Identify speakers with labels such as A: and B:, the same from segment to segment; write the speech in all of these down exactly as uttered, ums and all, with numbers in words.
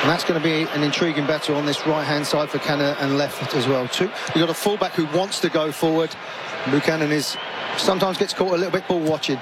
A: And that's going to be an intriguing battle on this right-hand side for Canada and left as well too. You've got a fullback who wants to go forward. Buchanan is sometimes gets caught a little bit ball watching.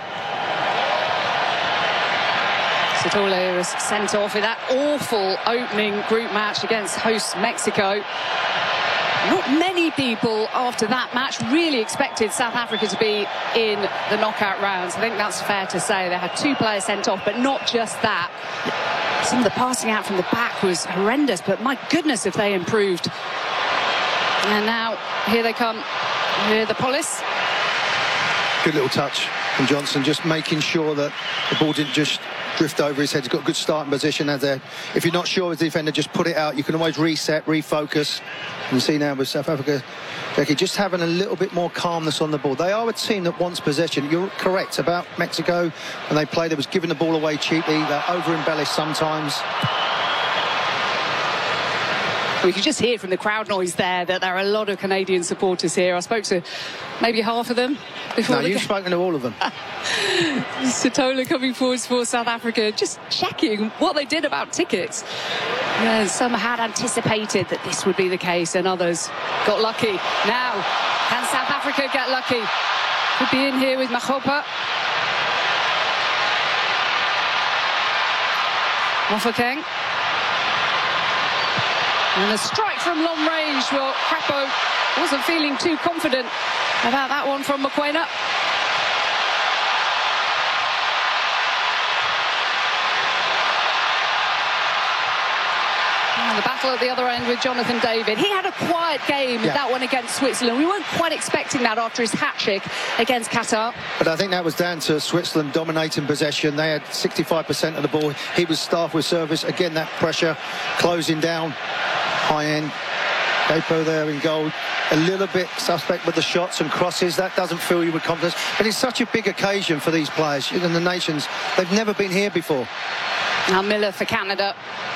B: Sotole was sent off in that awful opening group match against host Mexico. Not many people after that match really expected South Africa to be in the knockout rounds. I think that's fair to say. They had two players sent off, but not just that. Some of the passing out from the back was horrendous, but my goodness if they improved. And now here they come. Here the police.
A: Good little touch from Johnson, just making sure that the ball didn't just drift over his head. He's got a good starting position as there. If you're not sure as the defender, just put it out. You can always reset, refocus. And you see now with South Africa, Becky, just having a little bit more calmness on the ball. They are a team that wants possession. You're correct about Mexico. When they played, they was giving the ball away cheaply. They're over-embellished sometimes.
B: We could just hear from the crowd noise there that there are a lot of Canadian supporters here. I spoke to maybe half of them before.
A: No,
B: the
A: you've
B: game.
A: spoken to all of them.
B: Sotole coming forwards for South Africa, just checking what they did about tickets. Yeah, some had anticipated that this would be the case, and others got lucky. Now, can South Africa get lucky? Could be in here with Makgopa. Mofokeng. And a strike from long range. Well, Crepeau wasn't feeling too confident about that one from Mokoena. And the battle at the other end with Jonathan David. He had a quiet game in
A: yeah.
B: that one against Switzerland. We weren't quite expecting that after his hat-trick against Qatar.
A: But I think that was down to Switzerland dominating possession. They had sixty-five percent of the ball. He was staffed with service. Again, that pressure closing down. High end. Crepeau there in goal. A little bit suspect with the shots and crosses. That doesn't fill you with confidence. But it's such a big occasion for these players and the nations. They've never been here before.
B: Now Miller for Canada.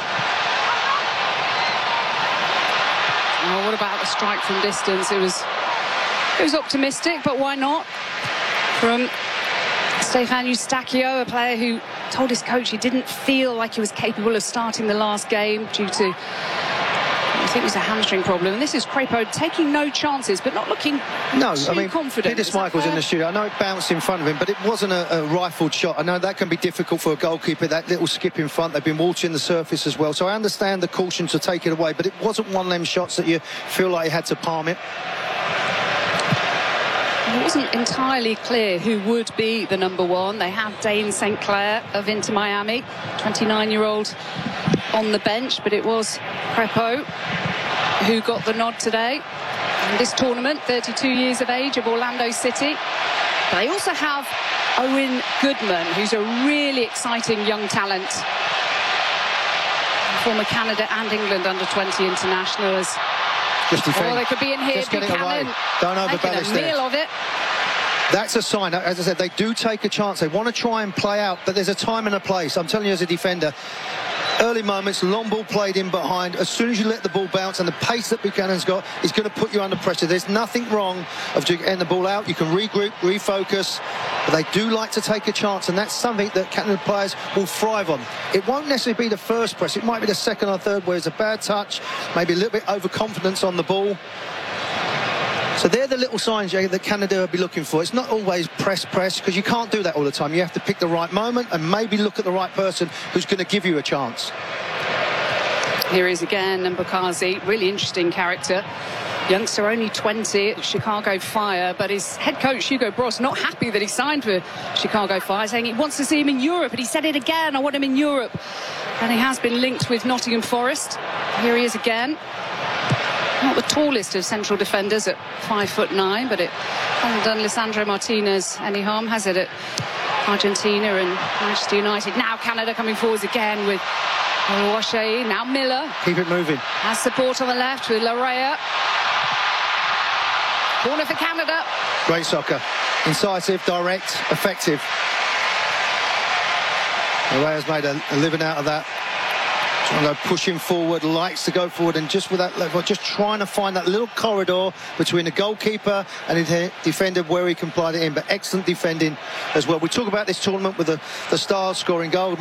B: Oh, what about the strike from distance? It was, it was optimistic, but why not? From Stefan Eustachio, a player who told his coach he didn't feel like he was capable of starting the last game due to, I think it was a hamstring problem. And this is Crepeau taking no chances, but not looking
A: no,
B: too
A: I mean,
B: confident.
A: Peter Schmeichel's in the studio. I know it bounced in front of him, but it wasn't a, a rifled shot. I know that can be difficult for a goalkeeper, that little skip in front. They've been watching the surface as well. So I understand the caution to take it away, but it wasn't one of them shots that you feel like you had to palm it.
B: It wasn't entirely clear who would be the number one. They have Dane Saint Clair of Inter Miami, twenty-nine-year-old on the bench, but it was Crepeau who got the nod today in this tournament, thirty-two years of age, of Orlando City. But they also have Owen Goodman, who's a really exciting young talent. Former Canada and England under twenty internationals.
A: Just defend.
B: Oh, they could be in here.
A: Just get it away.
B: Buchanan
A: Don't
B: making
A: overbalance
B: a
A: there.
B: meal of it.
A: That's a sign. As I said, they do take a chance. They want to try and play out, but there's a time and a place. I'm telling you as a defender, early moments, long ball played in behind. As soon as you let the ball bounce and the pace that Buchanan's got is going to put you under pressure. There's nothing wrong of getting the ball out. You can regroup, refocus, but they do like to take a chance, and that's something that Canada players will thrive on. It won't necessarily be the first press. It might be the second or third where it's a bad touch, maybe a little bit overconfidence on the ball. So they're the little signs that Canada will be looking for. It's not always press, press, because you can't do that all the time. You have to pick the right moment and maybe look at the right person who's going to give you a chance.
B: Here he is again, Mbukazi, really interesting character. Youngster, only twenty at Chicago Fire, but his head coach, Hugo Bross, not happy that he signed for Chicago Fire, saying he wants to see him in Europe, and he said it again, I want him in Europe. And he has been linked with Nottingham Forest. Here he is again. Not the tallest of central defenders at five foot nine, but it hasn't done Lisandro Martinez any harm, has it, at Argentina and Manchester United. Now Canada coming forwards again with Oluwaseyi. Now Miller.
A: Keep it moving.
B: Has support on the left with Larea. Corner for Canada.
A: Great soccer. Incisive, direct, effective. Larea's made a, a living out of that. Trying to go pushing forward, likes to go forward, and just with that level, just trying to find that little corridor between the goalkeeper and the defender where he can play it in. But excellent defending as well. We talk about this tournament with the, the stars scoring goals.